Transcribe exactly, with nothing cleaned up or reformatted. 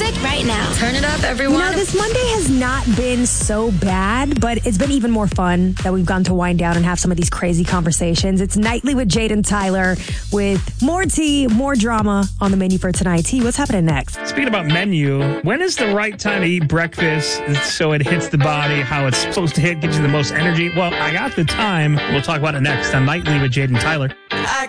music right now. Turn it up, everyone. You know, this Monday has not been so bad, but it's been even more fun that we've gone to wind down and have some of these crazy conversations. It's Nightly with Jade and Tyler with more tea, more drama on the menu for tonight. T, what's happening next? Speaking about menu, when is the right time to eat breakfast so it hits the body, how it's supposed to hit, gives you the most energy? Well, I got the time. We'll talk about it next on Nightly with Jade and Tyler.